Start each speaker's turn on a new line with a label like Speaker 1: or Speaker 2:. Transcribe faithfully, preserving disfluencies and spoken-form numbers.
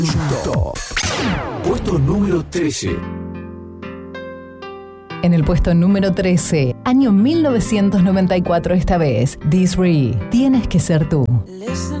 Speaker 1: Top. Puesto número trece.
Speaker 2: En el puesto número trece, año mil novecientos noventa y cuatro esta vez, Disree, Tienes que ser tú.
Speaker 3: Listen